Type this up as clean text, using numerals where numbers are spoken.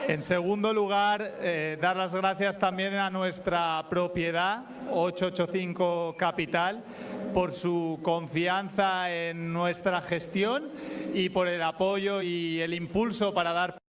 En segundo lugar, dar las gracias también a nuestra propiedad, 885 Capital, por su confianza en nuestra gestión y por el apoyo y el impulso para dar